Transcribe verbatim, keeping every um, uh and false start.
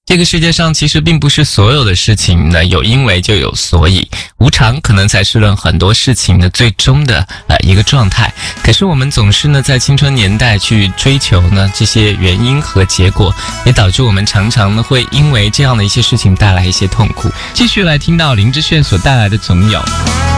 这个世界上其实并不是所有的事情呢有因为就有所以，无常可能才是论很多事情的最终的呃一个状态。可是我们总是呢在青春年代去追求呢这些原因和结果，也导致我们常常呢会因为这样的一些事情带来一些痛苦。继续来听到林志炫所带来的总有。